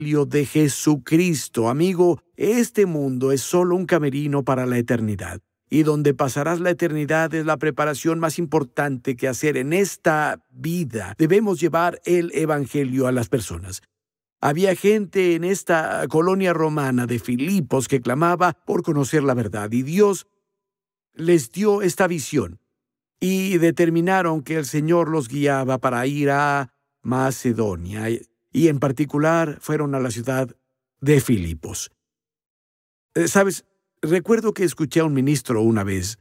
de Jesucristo. Amigo, este mundo es solo un camerino para la eternidad. Y donde pasarás la eternidad es la preparación más importante que hacer en esta vida. Debemos llevar el Evangelio a las personas. Había gente en esta colonia romana de Filipos que clamaba por conocer la verdad, y Dios les dio esta visión. Y determinaron que el Señor los guiaba para ir a Macedonia, y en particular fueron a la ciudad de Filipos. ¿Sabes? Recuerdo que escuché a un ministro una vez.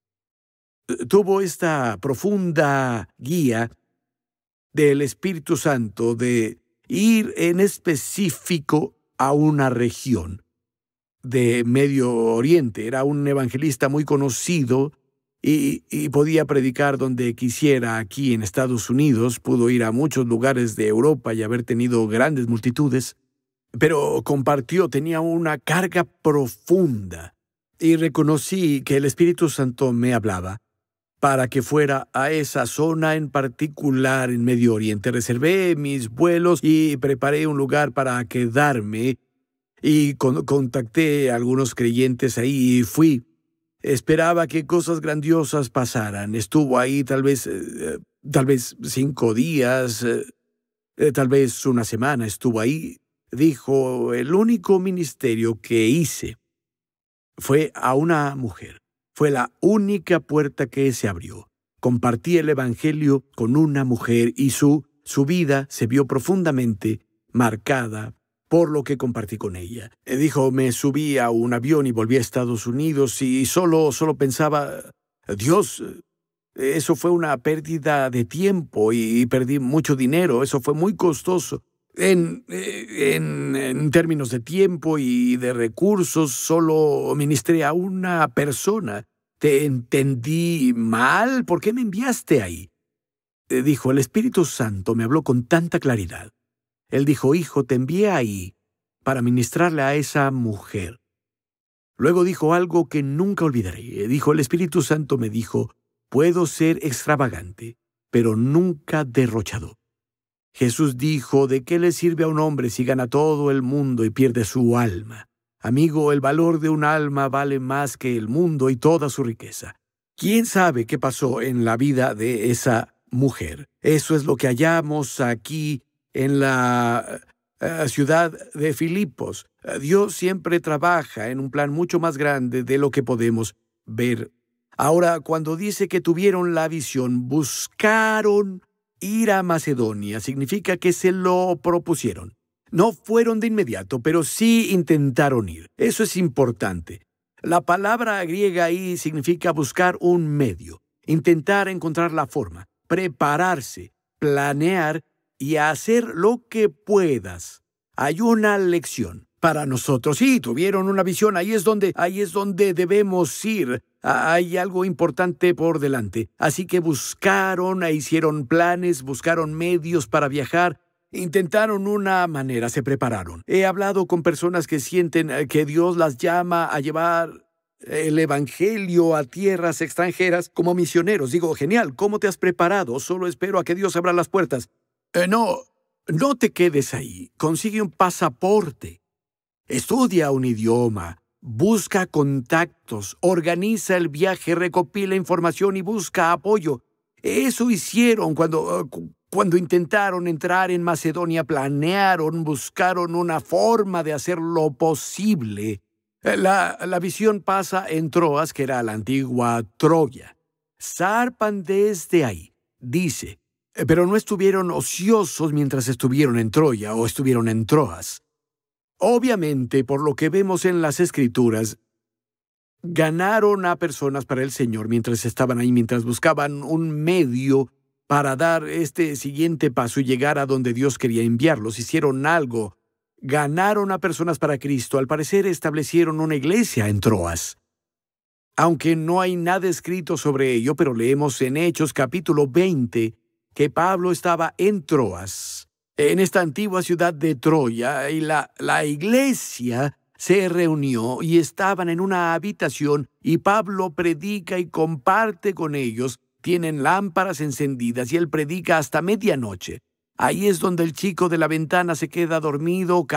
Tuvo esta profunda guía del Espíritu Santo de ir en específico a una región de Medio Oriente. Era un evangelista muy conocido y podía predicar donde quisiera aquí en Estados Unidos. Pudo ir a muchos lugares de Europa y haber tenido grandes multitudes. Pero compartió, tenía una carga profunda, y reconocí que el Espíritu Santo me hablaba para que fuera a esa zona en particular en Medio Oriente. Reservé mis vuelos y preparé un lugar para quedarme, y contacté a algunos creyentes ahí y fui. Esperaba que cosas grandiosas pasaran. Estuvo ahí tal vez 5 días, tal vez una semana estuvo ahí. Dijo, el único ministerio que hice fue a una mujer. Fue la única puerta que se abrió. Compartí el Evangelio con una mujer y su vida se vio profundamente marcada por lo que compartí con ella. Dijo, me subí a un avión y volví a Estados Unidos y solo pensaba, Dios, eso fue una pérdida de tiempo y perdí mucho dinero. Eso fue muy costoso. En términos de tiempo y de recursos, solo ministré a una persona. ¿Te entendí mal? ¿Por qué me enviaste ahí? Dijo, el Espíritu Santo me habló con tanta claridad. Él dijo, hijo, te envié ahí para ministrarle a esa mujer. Luego dijo algo que nunca olvidaré. Dijo, el Espíritu Santo me dijo, puedo ser extravagante, pero nunca derrochador. Jesús dijo, ¿de qué le sirve a un hombre si gana todo el mundo y pierde su alma? Amigo, el valor de un alma vale más que el mundo y toda su riqueza. ¿Quién sabe qué pasó en la vida de esa mujer? Eso es lo que hallamos aquí en la ciudad de Filipos. Dios siempre trabaja en un plan mucho más grande de lo que podemos ver. Ahora, cuando dice que tuvieron la visión, buscaron ir a Macedonia, significa que se lo propusieron. No fueron de inmediato, pero sí intentaron ir. Eso es importante. La palabra griega ahí significa buscar un medio, intentar encontrar la forma, prepararse, planear y hacer lo que puedas. Hay una lección para nosotros. Sí, tuvieron una visión. Ahí es donde debemos ir. Hay algo importante por delante. Así que buscaron, hicieron planes, buscaron medios para viajar, intentaron una manera, se prepararon. He hablado con personas que sienten que Dios las llama a llevar el Evangelio a tierras extranjeras como misioneros. Digo, genial, ¿cómo te has preparado? Solo espero a que Dios abra las puertas. No te quedes ahí. Consigue un pasaporte. Estudia un idioma. Busca contactos, organiza el viaje, recopila información y busca apoyo. Eso hicieron cuando intentaron entrar en Macedonia. Planearon, buscaron una forma de hacer lo posible. La visión pasa en Troas, que era la antigua Troya. Zarpan desde ahí, dice, pero no estuvieron ociosos mientras estuvieron en Troya o estuvieron en Troas. Obviamente, por lo que vemos en las Escrituras, ganaron a personas para el Señor mientras estaban ahí, mientras buscaban un medio para dar este siguiente paso y llegar a donde Dios quería enviarlos. Hicieron algo. Ganaron a personas para Cristo. Al parecer, establecieron una iglesia en Troas. Aunque no hay nada escrito sobre ello, pero leemos en Hechos capítulo 20 que Pablo estaba en Troas, en esta antigua ciudad de Troya, y la iglesia se reunió y estaban en una habitación y Pablo predica y comparte con ellos. Tienen lámparas encendidas y él predica hasta medianoche. Ahí es donde el chico de la ventana se queda dormido,